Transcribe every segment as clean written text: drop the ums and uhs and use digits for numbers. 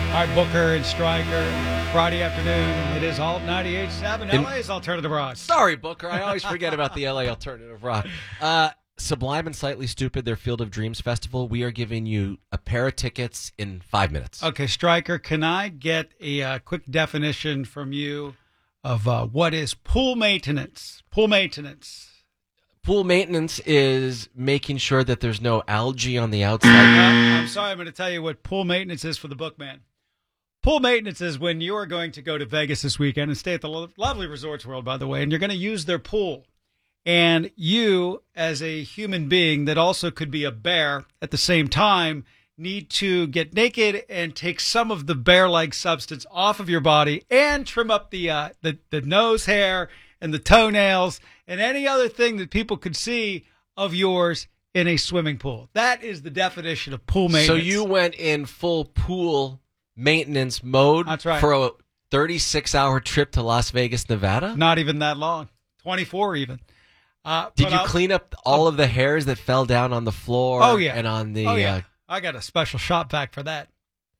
All right, Booker and Stryker, Friday afternoon. It is Alt 98.7, LA's Alternative Rock. Sorry, Booker. I always forget about the LA Alternative Rock. Sublime and Slightly Stupid, their Field of Dreams Festival. We are giving you a pair of tickets in 5 minutes. Okay, Stryker, can I get a quick definition from you of what is pool maintenance? Pool maintenance. Pool maintenance is making sure that there's no algae on the outside. I'm sorry, I'm going to tell you what pool maintenance is for the Bookman. Pool maintenance is when you are going to go to Vegas this weekend and stay at the lovely Resorts World, by the way, and you're going to use their pool. And you, as a human being that also could be a bear at the same time, need to get naked and take some of the bear-like substance off of your body and trim up the nose hair and the toenails and any other thing that people could see of yours in a swimming pool. That is the definition of pool maintenance. So you went in full pool maintenance mode. That's right. For a 36-hour trip to Las Vegas, Nevada? Not even that long. 24 even. Did you clean up all of the hairs that fell down on the floor? Oh, yeah. And on the... I got a special shop vac for that.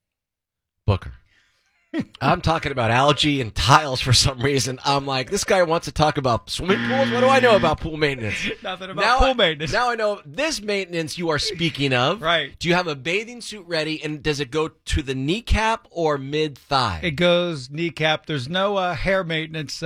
Booker. I'm talking about algae and tiles for some reason. I'm like, this guy wants to talk about swimming pools? What do I know about pool maintenance? Nothing about pool maintenance. Now I know this maintenance you are speaking of. Right. Do you have a bathing suit ready, and does it go to the kneecap or mid-thigh? It goes kneecap. There's no hair maintenance,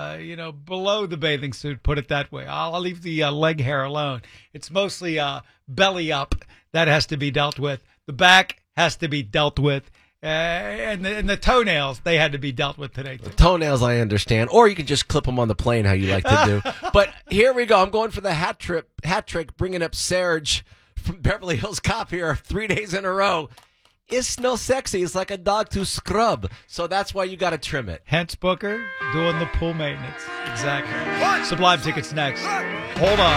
below the bathing suit, put it that way. I'll leave the leg hair alone. It's mostly belly up that has to be dealt with. The back has to be dealt with. And the toenails, they had to be dealt with today, too. The toenails, I understand. Or you can just clip them on the plane, how you like to do. But here we go. I'm going for the hat trick, bringing up Serge from Beverly Hills Cop here 3 days in a row. It's no sexy. It's like a dog to scrub. So that's why you got to trim it. Hence Booker doing the pool maintenance. Exactly. Sublime tickets next. Hold on.